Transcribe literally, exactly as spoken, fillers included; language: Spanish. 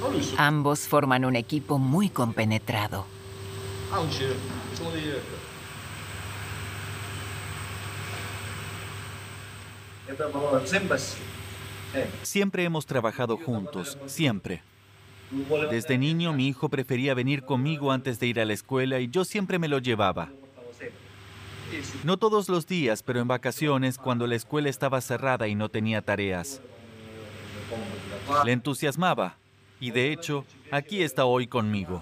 Ambos forman un equipo muy compenetrado. Siempre hemos trabajado juntos, siempre. Desde niño mi hijo prefería venir conmigo antes de ir a la escuela y yo siempre me lo llevaba. No todos los días, pero en vacaciones, cuando la escuela estaba cerrada y no tenía tareas. Le entusiasmaba y de hecho, aquí está hoy conmigo.